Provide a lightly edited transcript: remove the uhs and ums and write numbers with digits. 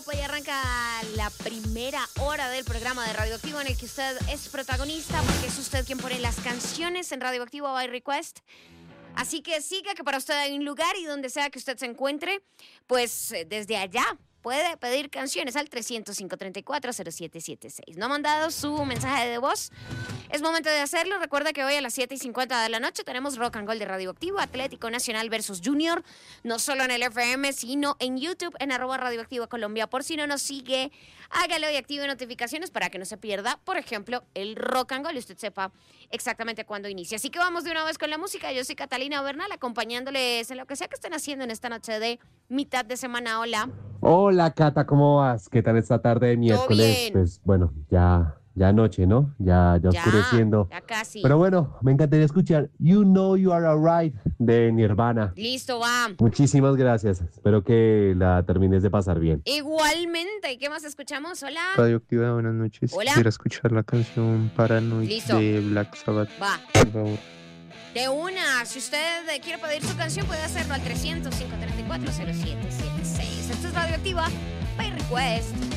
Europa y arranca la primera hora del programa de Radioactivo en el que usted es protagonista porque es usted quien pone las canciones en Radioactivo by Request. Así que siga que para usted hay un lugar y donde sea que usted se encuentre, pues desde allá puede pedir canciones al 305-340776. ¿No ha mandado su mensaje de voz? Es momento de hacerlo. Recuerda que hoy a las 7:50 de la noche tenemos Rock and Gold de Radioactivo, Atlético Nacional versus Junior, no solo en el FM, sino en YouTube, en @Radioactivo Colombia. Por si no nos sigue, hágalo y active notificaciones para que no se pierda, por ejemplo, el Rock and Gold y usted sepa exactamente cuándo inicia. Así que vamos de una vez con la música. Yo soy Catalina Bernal, acompañándoles en lo que sea que estén haciendo en esta noche de mitad de semana. Hola. Hola, Cata, ¿cómo vas? ¿Qué tal esta tarde de miércoles? bien. Pues bueno, ya noche, ¿no? Ya oscureciendo. Ya casi. Pero bueno, me encantaría escuchar You Know You Are Alright de Nirvana. Listo, va. Muchísimas gracias. Espero que la termines de pasar bien. Igualmente. ¿Y qué más escuchamos? Hola. Radioactiva, buenas noches. Hola. Quisiera escuchar la canción Paranoid Listo. de Black Sabbath, Va. por favor. De una. Si usted quiere pedir su canción, puede hacerlo al 305-340776. Esto es Radioactiva by Request.